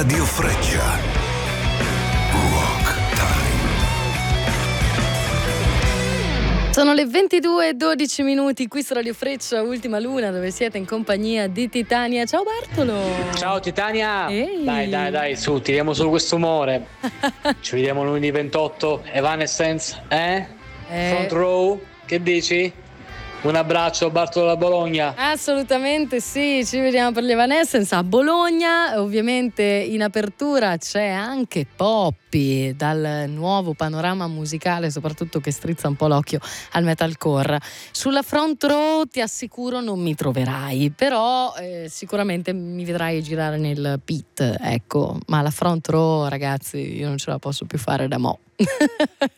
Radio Freccia. Rock Time. Sono le 22:12 qui su Radio Freccia, Ultima Luna, dove siete in compagnia di Titania. Ciao Bartolo! Ciao Titania! Ehi. Dai, su, tiriamo solo questo umore. Ci vediamo lunedì 28, Evanescence, Front row, che dici? Un abbraccio, Bartolo da Bologna. Assolutamente sì, ci vediamo per gli Evanescence a Bologna. Ovviamente in apertura c'è anche Poppy, dal nuovo panorama musicale, soprattutto che strizza un po' l'occhio al metalcore. Sulla front row ti assicuro non mi troverai, però sicuramente mi vedrai girare nel pit, ecco. Ma la front row, ragazzi, io non ce la posso più fare da mo'.